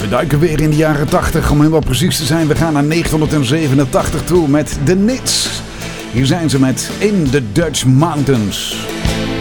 We duiken weer in de jaren 80, om helemaal precies te zijn. We gaan naar 1987 toe met The Nits. Hier zijn ze met In the Dutch Mountains.